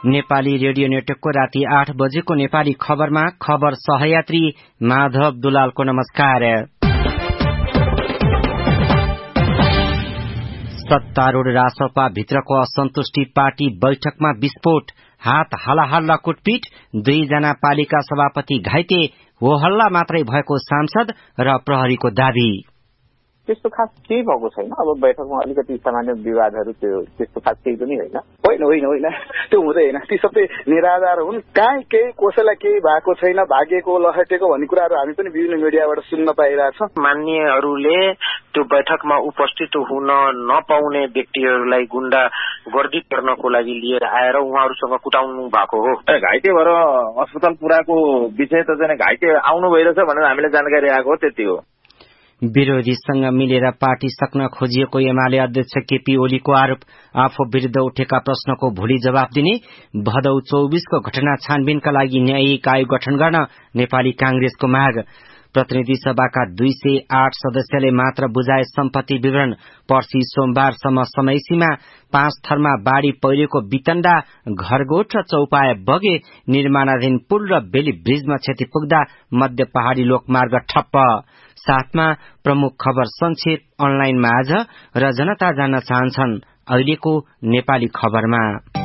Nepali radio नेटवर्कको राति 8 बजेको नेपाली खबरमा खबर सहयात्री माधव दुलालको नमस्कार। सत्तारूढ़ रासपा भित्रको असन्तुष्टि पार्टी बैठकमा विस्फोट, हात हालाहल्ला कुटपिट, 2 जना पालिका सभापति घाइते, हो हल्ला मात्रै भएको सांसद र प्रहरीको दाबी। त्यस्तो खास केही भएको छैन। अब बैठकमा अलिकति सामान्य विवादहरू त्यस्तो खास केही पनि होइन त्यो हुँदैन। ती सबै निराधार हुन्। कहीँ केही कसैलाई केही भएको छैन, भागेको लहटेको भन्ने कुराहरू हामी पनि विभिन्न मिडियाबाट सुन्न पाइरहेछौँ। मान्यहरूले त्यो बैठकमा उपस्थित हुन नपाउने व्यक्तिहरूलाई गुण्डा गर्दी गर्नको लागि लिएर आएर उहाँहरूसँग कुटाउनु भएको हो। घाइते भएर अस्पताल पुर्याएको विषय त चाहिँ घाइते आउनु भइरहेछ भनेर हामीले जानकारी आएको हो, त्यति हो। विरोधीसँग मिलेर पार्टी सक्न खोजिएको एमाले अध्यक्ष केपी ओलीको आरोप, आफू विरुद्ध उठेका प्रश्नको भोलि जवाब दिने। भदौ 24 को घटना छानबिनका लागि न्यायिक आयोग गठन गर्न नेपाली कांग्रेसको माग। प्रतिनिधि सभाका 208 सदस्यले मात्र बुझाए सम्पत्ति विवरण। पर्सि सोमबारसम्म समय सीमा। 5 थरमा बाढ़ी पहिरोको वितण्डा, घरगोठ र चौपाया बगे। निर्माणाधीन पुल र बेली ब्रिजमा क्षति पुग्दा मध्य पहाड़ी लोकमार्ग ठप्प। साथमा प्रमुख खबर संक्षेप अनलाइनमा आज र जनता जान्न चाहन्छन् अहिलेको नेपाली खबरमा।